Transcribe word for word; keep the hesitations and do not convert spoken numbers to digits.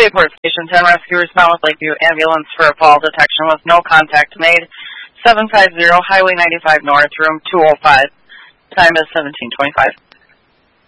Bayport Station ten, rescue respond with Lakeview ambulance for a fall detection with no contact made. seven five zero Highway ninety-five North, room two oh five. Time is seventeen twenty-five.